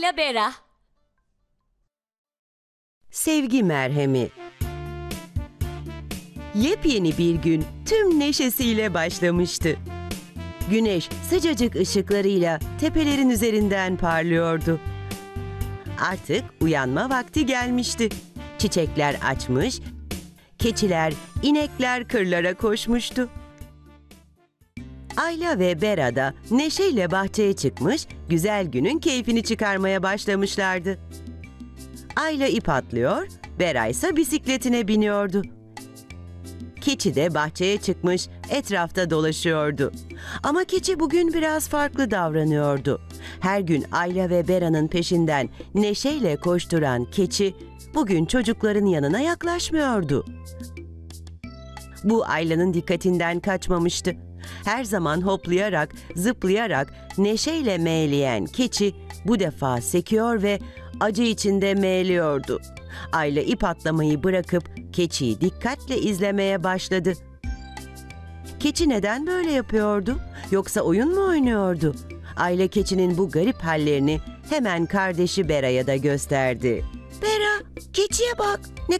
Ayla Bera. Sevgi merhemi. Yepyeni bir gün tüm neşesiyle başlamıştı. Güneş sıcacık ışıklarıyla tepelerin üzerinden parlıyordu. Artık uyanma vakti gelmişti. Çiçekler açmış, keçiler, inekler kırlara koşmuştu. Ayla ve Bera da neşeyle bahçeye çıkmış, güzel günün keyfini çıkarmaya başlamışlardı. Ayla ip atlıyor, Bera ise bisikletine biniyordu. Keçi de bahçeye çıkmış, etrafta dolaşıyordu. Ama keçi bugün biraz farklı davranıyordu. Her gün Ayla ve Bera'nın peşinden neşeyle koşturan keçi, bugün çocukların yanına yaklaşmıyordu. Bu Ayla'nın dikkatinden kaçmamıştı. Her zaman hoplayarak, zıplayarak neşeyle meğleyen keçi bu defa sekiyor ve acı içinde meğliyordu. Ayla ip atlamayı bırakıp keçiyi dikkatle izlemeye başladı. Keçi neden böyle yapıyordu? Yoksa oyun mu oynuyordu? Ayla keçinin bu garip hallerini hemen kardeşi Bera'ya da gösterdi. "Bera, keçiye bak, ne